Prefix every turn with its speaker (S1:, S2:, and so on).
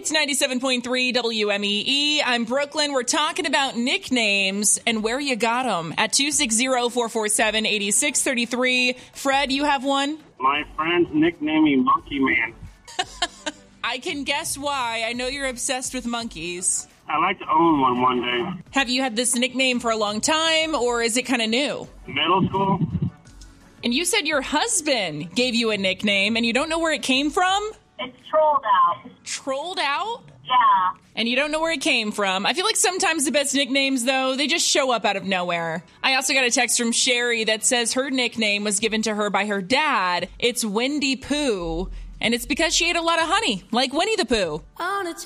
S1: It's 97.3 WMEE. I'm Brooklyn. We're talking about nicknames and where you got them at 260-447-8633. Fred, you have one?
S2: My friends nicknamed me Monkey Man.
S1: I can guess why. I know you're obsessed with monkeys.
S2: I'd like to own one day.
S1: Have you had this nickname for a long time, or is it kind of new?
S2: Middle school?
S1: And you said your husband gave you a nickname, and you don't know where it came from?
S3: It's Trolled Out.
S1: Trolled Out?
S3: Yeah.
S1: And you don't know where it came from. I feel like sometimes the best nicknames, though, they just show up out of nowhere. I also got a text from Sherry that says her nickname was given to her by her dad. It's Wendy Pooh, and it's because she ate a lot of honey, like Winnie the Pooh.